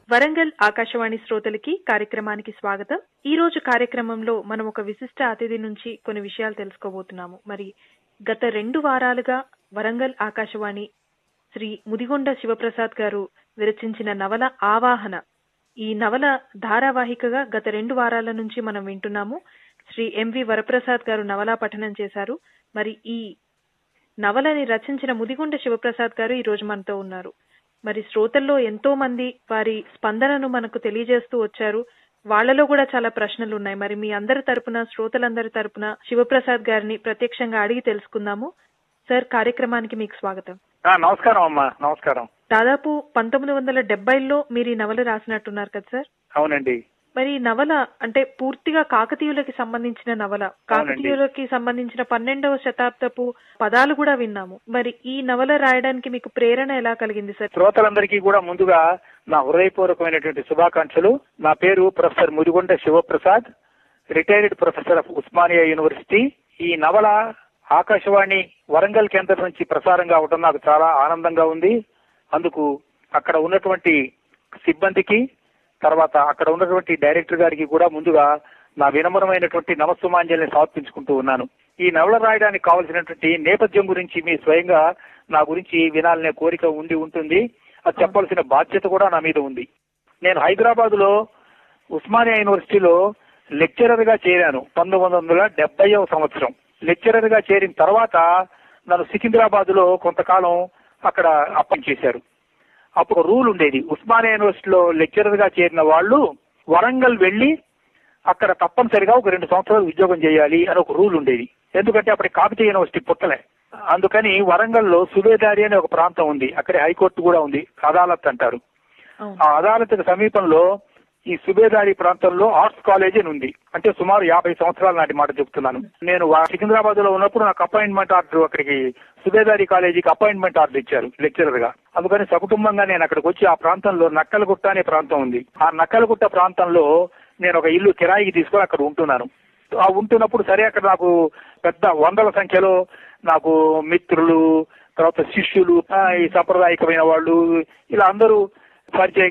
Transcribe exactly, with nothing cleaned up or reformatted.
వరంగల్ ఆకాశవాణి శ్రోతలకి కార్యక్రమానికి స్వాగతం. ఈ రోజు కార్యక్రమంలో మనం ఒక విశిష్ట అతిథి నుంచి కొన్ని విషయాలు తెలుసుకోబోతున్నాము. మరి గత రెండు వారాలుగా వరంగల్ ఆకాశవాణి శ్రీ ముదిగొండ శివప్రసాద్ గారు విరచించిన నవల ఆవాహన, ఈ నవల ధారావాహికగా గత రెండు వారాల నుంచి మనం వింటున్నాము. శ్రీ ఎంవి వరప్రసాద్ గారు నవలా పఠనం చేశారు. మరి ఈ నవలని రచించిన ముదిగొండ శివప్రసాద్ గారు ఈ రోజు మనతో ఉన్నారు. మరి శ్రోతల్లో ఎంతో మంది వారి స్పందనను మనకు తెలియజేస్తూ వచ్చారు. వాళ్లలో కూడా చాలా ప్రశ్నలు ఉన్నాయి. మరి మీ అందరి తరపున, శ్రోతలందరి తరపున శివప్రసాద్ గారిని ప్రత్యక్షంగా అడిగి తెలుసుకుందాము. సార్, కార్యక్రమానికి మీకు స్వాగతం. నమస్కారం అమ్మా. నమస్కారం. దాదాపు పంతొమ్మిది వందల డెబ్బైలో మీరు ఈ నవల రాసినట్టున్నారు కదా సార్? అవునండి. మరి ఈ నవల అంటే పూర్తిగా కాకతీయులకి సంబంధించిన నవల. కాకతీయులకి సంబంధించిన పన్నెండవ శతాబ్దపు పదాలు కూడా విన్నాము. మరి ఈ నవల రాయడానికి మీకు ప్రేరణ ఎలా కలిగింది సార్? శ్రోతలందరికీ కూడా ముందుగా నా హృదయపూర్వకమైనటువంటి శుభాకాంక్షలు. నా పేరు professor Mudigonda Sivaprasad, retired professor of Osmania university. ఈ నవల ఆకాశవాణి వరంగల్ కేంద్రం నుంచి ప్రసారం కావడం నాకు చాలా ఆనందంగా ఉంది. అందుకు అక్కడ ఉన్నటువంటి సిబ్బందికి, తర్వాత అక్కడ ఉన్నటువంటి డైరెక్టర్ గారికి కూడా ముందుగా నా వినమ్రమైనటువంటి నమస్సుమాంజలిని సమర్పించుకుంటూ ఉన్నాను. ఈ నవల రాయడానికి కావలసినటువంటి నేపథ్యం గురించి మీ స్వయంగా నా గురించి వినాలనే కోరిక ఉండి ఉంటుంది. అది చెప్పాల్సిన బాధ్యత కూడా నా మీద ఉంది. నేను హైదరాబాద్ లో ఉస్మానియా యూనివర్సిటీలో లెక్చరర్ గా చేరాను పంతొమ్మిది వందల డెబ్బైవ సంవత్సరం. లెక్చరర్ గా చేరిన తర్వాత నన్ను సికింద్రాబాద్ లో కొంతకాలం అక్కడ అపాయింట్ చేశారు. అప్పుడు రూల్ ఉండేది, ఉస్మానియా యూనివర్సిటీలో లెక్చరర్ గా చేరిన వాళ్ళు వరంగల్ వెళ్లి అక్కడ తప్పనిసరిగా ఒక రెండు సంవత్సరాలు ఉద్యోగం చేయాలి అని ఒక రూల్ ఉండేది. ఎందుకంటే అప్పటి కాకతీయ యూనివర్సిటీ పుట్టలే. అందుకని వరంగల్లో సుబేదారి అనే ఒక ప్రాంతం ఉంది, అక్కడే హైకోర్టు కూడా ఉంది, అదాలత్ అంటారు. ఆ అదాలత్ సమీపంలో ఈ సుబేదారి ప్రాంతంలో ఆర్ట్స్ కాలేజ్ అని ఉంది. అంటే సుమారు యాభై సంవత్సరాల నాటి మాట చెప్తున్నాను. నేను సికింద్రాబాద్ లో ఉన్నప్పుడు నాకు అపాయింట్మెంట్ ఆర్డర్, అక్కడికి సుబేదారి కాలేజీకి అపాయింట్మెంట్ ఆర్డర్ ఇచ్చారు లెక్చరర్ గా. అందుకని సకుటుంబంగా నేను అక్కడికి వచ్చి ఆ ప్రాంతంలో నక్కలగుట్ట అనే ప్రాంతం ఉంది, ఆ నక్కలగుట్ట ప్రాంతంలో నేను ఒక ఇల్లు కిరాయికి తీసుకొని అక్కడ ఉంటున్నాను. ఆ ఉంటున్నప్పుడు సరే అక్కడ నాకు పెద్ద వందల సంఖ్యలో నాకు మిత్రులు, తర్వాత శిష్యులు, ఈ సాంప్రదాయకమైన వాళ్ళు, ఇలా అందరూ పరిచయం